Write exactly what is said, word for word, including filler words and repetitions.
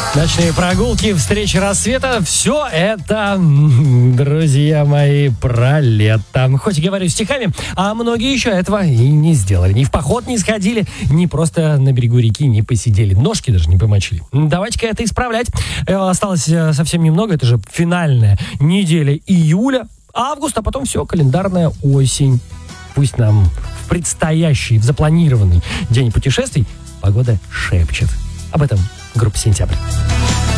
Ночные прогулки, встречи рассвета — все это, друзья мои, про лето. Хоть и говорю стихами, а многие еще этого и не сделали. Ни в поход не сходили, ни просто на берегу реки не посидели. Ножки даже не помочили. Давайте-ка это исправлять. Осталось совсем немного, это же финальная неделя июля, август, а потом все, календарная осень. Пусть нам в предстоящий, в запланированный день путешествий погода шепчет. Об этом группа «Сентябрь».